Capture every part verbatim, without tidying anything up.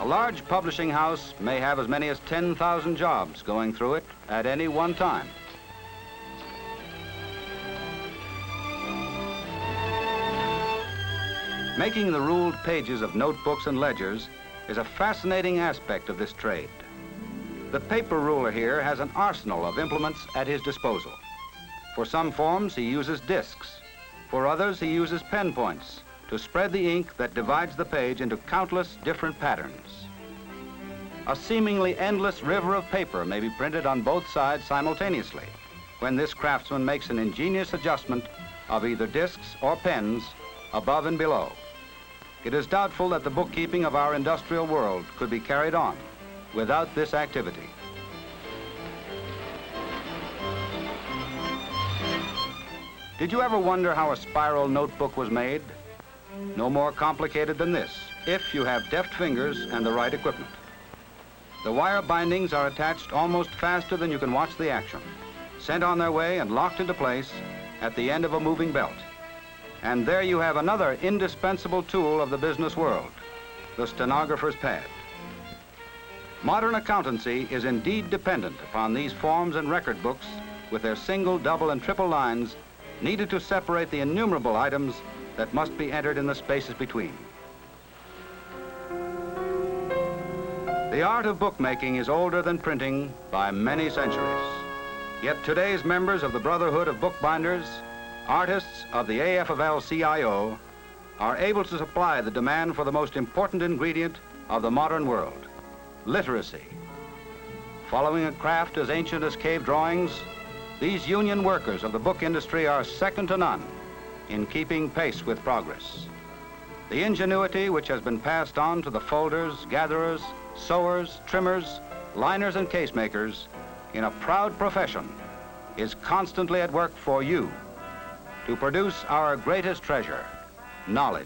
large publishing house may have as many as ten thousand jobs going through it at any one time. Making the ruled pages of notebooks and ledgers is a fascinating aspect of this trade. The paper ruler here has an arsenal of implements at his disposal. For some forms, he uses discs. For others, he uses pen points to spread the ink that divides the page into countless different patterns. A seemingly endless river of paper may be printed on both sides simultaneously when this craftsman makes an ingenious adjustment of either discs or pens above and below. It is doubtful that the bookkeeping of our industrial world could be carried on without this activity. Did you ever wonder how a spiral notebook was made? No more complicated than this, if you have deft fingers and the right equipment. The wire bindings are attached almost faster than you can watch the action, sent on their way and locked into place at the end of a moving belt. And there you have another indispensable tool of the business world, the stenographer's pad. Modern accountancy is indeed dependent upon these forms and record books with their single, double, and triple lines needed to separate the innumerable items that must be entered in the spaces between. The art of bookmaking is older than printing by many centuries. Yet today's members of the Brotherhood of Bookbinders, artists of the A F of L C I O, are able to supply the demand for the most important ingredient of the modern world, literacy. Following a craft as ancient as cave drawings, these union workers of the book industry are second to none in keeping pace with progress. The ingenuity which has been passed on to the folders, gatherers, sewers, trimmers, liners, and case makers in a proud profession is constantly at work for you to produce our greatest treasure, knowledge.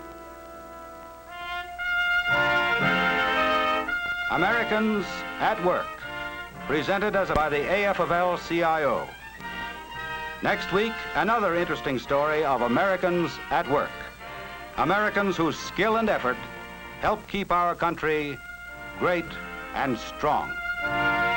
Americans at Work, presented as by the A F of L C I O. Next week, another interesting story of Americans at work. Americans whose skill and effort help keep our country great and strong.